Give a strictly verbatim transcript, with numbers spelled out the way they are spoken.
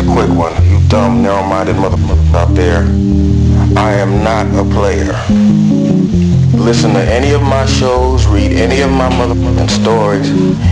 quick one. You dumb, narrow-minded motherfuckers out there. I am not a player. Listen to any of my shows, read any of my motherfucking stories.